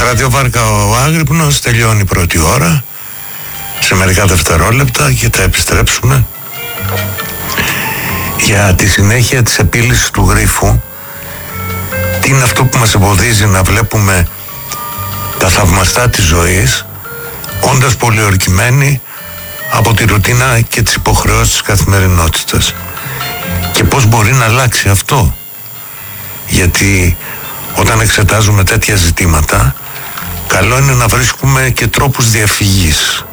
ραδιοβάρκα ο Άγρυπνος, τελειώνει η πρώτη ώρα σε μερικά δευτερόλεπτα και θα επιστρέψουμε για τη συνέχεια της επίλυσης του γρίφου. Τι είναι αυτό που μας εμποδίζει να βλέπουμε τα θαυμαστά της ζωής, όντας πολιορκημένοι από τη ρουτίνα και τις υποχρεώσεις της καθημερινότητας, και πώς μπορεί να αλλάξει αυτό. Γιατί όταν εξετάζουμε τέτοια ζητήματα, καλό είναι να βρίσκουμε και τρόπους διαφυγής.